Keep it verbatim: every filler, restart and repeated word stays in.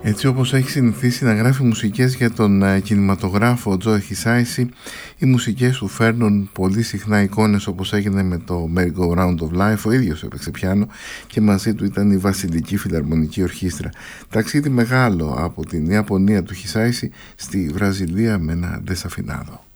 Έτσι όπως έχει συνηθίσει να γράφει μουσικές για τον uh, κινηματογράφο ο Τζο Χισάισι, οι μουσικές του φέρνουν πολύ συχνά εικόνες, όπως έγινε με το Merry Go Round of Life. Ο ίδιος έπαιξε πιάνο και μαζί του ήταν η Βασιλική Φιλαρμονική Ορχήστρα. Ταξίδι μεγάλο από την Ιαπωνία του Χισάισι στη Βραζιλία με ένα ντεσαφινάδο.